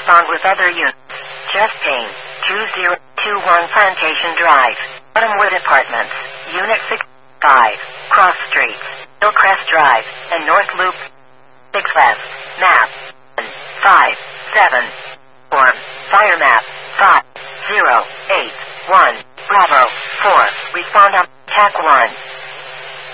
respond with other units. Jeff Payne, 2021 Plantation Drive, Autumnwood Apartments, Unit 65, Cross Streets, Hillcrest Drive, and North Loop. 6 left. Map. 5, 7. Form. Fire map. 5, 0, 8, 1. Bravo. 4. Respond on. TAC 1.